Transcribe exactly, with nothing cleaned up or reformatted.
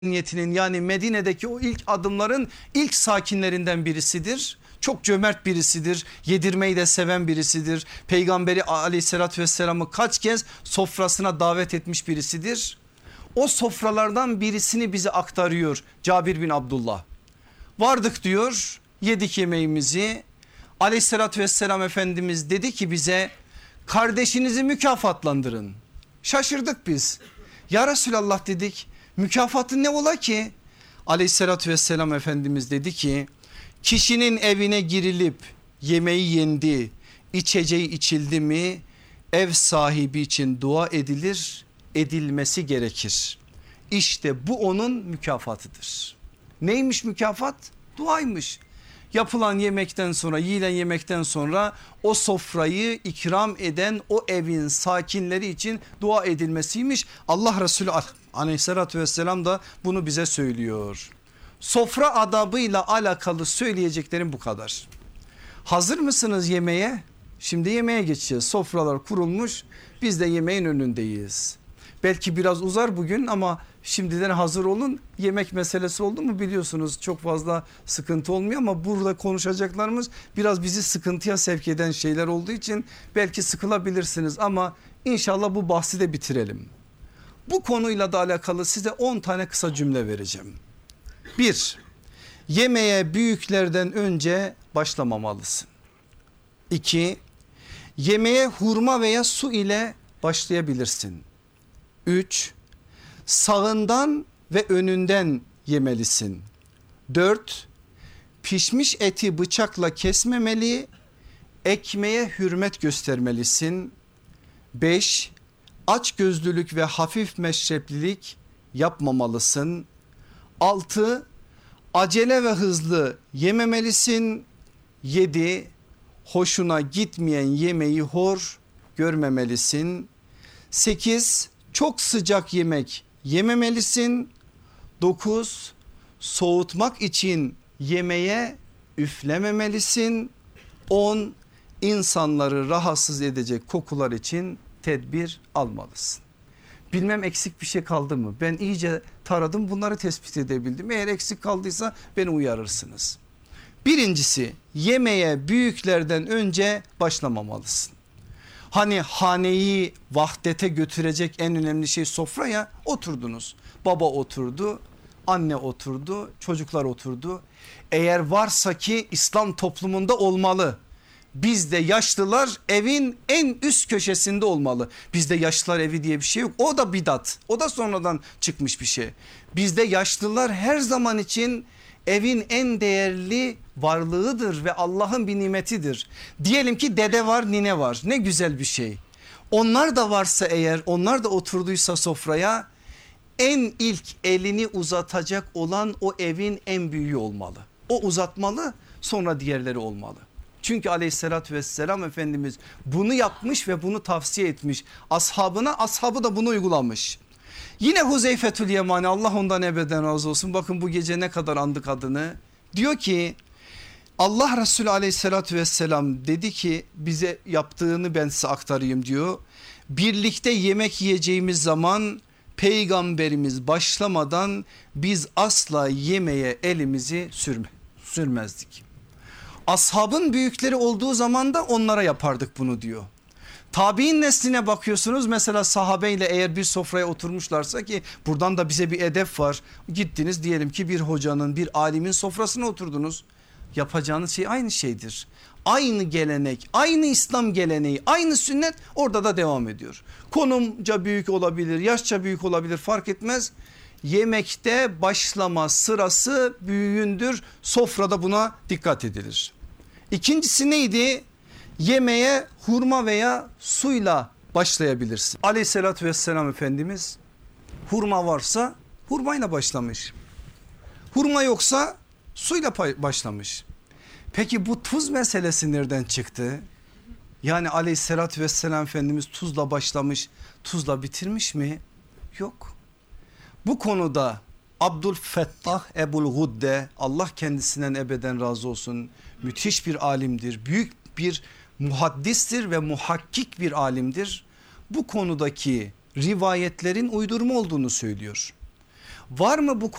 medeniyetinin yani Medine'deki o ilk adımların ilk sakinlerinden birisidir. Çok cömert birisidir. Yedirmeyi de seven birisidir. Peygamberi aleyhissalatü vesselam'ı kaç kez sofrasına davet etmiş birisidir. O sofralardan birisini bize aktarıyor Cabir bin Abdullah. Vardık diyor, yedik yemeğimizi. Aleyhissalatü vesselam Efendimiz dedi ki bize, kardeşinizi mükafatlandırın. Şaşırdık biz. Ya Resulallah dedik, mükafatı ne ola ki? Aleyhissalatü vesselam Efendimiz dedi ki, kişinin evine girilip yemeği yendi, içeceği içildi mi ev sahibi için dua edilir, edilmesi gerekir. İşte bu onun mükafatıdır. Neymiş mükafat? Duaymış. Yapılan yemekten sonra, yiyilen yemekten sonra o sofrayı ikram eden o evin sakinleri için dua edilmesiymiş. Allah Resulü aleyhissalatü vesselam da bunu bize söylüyor. Sofra adabıyla alakalı söyleyeceklerim bu kadar. Hazır mısınız yemeğe? Şimdi yemeğe geçeceğiz. Sofralar kurulmuş, biz de yemeğin önündeyiz. Belki biraz uzar bugün ama şimdiden hazır olun. Yemek meselesi oldu mu biliyorsunuz çok fazla sıkıntı olmuyor ama burada konuşacaklarımız biraz bizi sıkıntıya sevk eden şeyler olduğu için belki sıkılabilirsiniz ama inşallah bu bahsi de bitirelim. Bu konuyla da alakalı size on tane kısa cümle vereceğim. Bir, yemeğe büyüklerden önce başlamamalısın. İki, yemeğe hurma veya su ile başlayabilirsin. Üç, sağından ve önünden yemelisin. Dört, pişmiş eti bıçakla kesmemeli, ekmeğe hürmet göstermelisin. Beş, açgözlülük ve hafif meşreplilik yapmamalısın. Altı, acele ve hızlı yememelisin. Yedi, hoşuna gitmeyen yemeği hor görmemelisin. Sekiz, çok sıcak yemek yememelisin. Dokuz, soğutmak için yemeğe üflememelisin. On, insanları rahatsız edecek kokular için tedbir almalısın. Bilmem eksik bir şey kaldı mı? Ben iyice taradım, bunları tespit edebildim. Eğer eksik kaldıysa beni uyarırsınız. Birincisi, yemeğe büyüklerden önce başlamamalısın. Hani haneyi vahdete götürecek en önemli şey sofraya, oturdunuz. Baba oturdu, anne oturdu, çocuklar oturdu. Eğer varsa ki İslam toplumunda olmalı. Bizde yaşlılar evin en üst köşesinde olmalı. Bizde yaşlılar evi diye bir şey yok. O da bidat. O da sonradan çıkmış bir şey. Bizde yaşlılar her zaman için evin en değerli varlığıdır ve Allah'ın bir nimetidir. Diyelim ki dede var, nine var. Ne güzel bir şey. Onlar da varsa eğer, onlar da oturduysa sofraya, en ilk elini uzatacak olan o evin en büyüğü olmalı. O uzatmalı, sonra diğerleri olmalı. Çünkü aleyhissalatü vesselam Efendimiz bunu yapmış ve bunu tavsiye etmiş. Ashabına, ashabı da bunu uygulamış. Yine Huzeyfetül Yemani, Allah ondan ebeden razı olsun. Bakın bu gece ne kadar andık adını. Diyor ki Allah Resulü aleyhissalatü vesselam dedi ki, bize yaptığını ben size aktarayım diyor. Birlikte yemek yiyeceğimiz zaman peygamberimiz başlamadan biz asla yemeğe elimizi sürme, sürmezdik. Ashabın büyükleri olduğu zaman da onlara yapardık bunu diyor. Tabi'in nesline bakıyorsunuz, mesela sahabeyle eğer bir sofraya oturmuşlarsa, ki buradan da bize bir edep var. Gittiniz diyelim ki bir hocanın, bir alimin sofrasına oturdunuz. Yapacağınız şey aynı şeydir. Aynı gelenek, aynı İslam geleneği, aynı sünnet orada da devam ediyor. Konumca büyük olabilir, yaşça büyük olabilir, fark etmez. Yemekte başlama sırası büyüğündür. Sofrada buna dikkat edilir. İkincisi neydi? Yemeğe hurma veya suyla başlayabilirsin. Aleyhissalatü vesselam Efendimiz hurma varsa hurmayla başlamış. Hurma yoksa suyla başlamış. Peki bu tuz meselesi nereden çıktı? Yani aleyhissalatü vesselam Efendimiz tuzla başlamış, tuzla bitirmiş mi? Yok. Bu konuda Abdülfettah Ebul Gudde, Allah kendisinden ebeden razı olsun, müthiş bir alimdir. Büyük bir muhaddistir ve muhakkik bir alimdir. Bu konudaki rivayetlerin uydurma olduğunu söylüyor. Var mı bu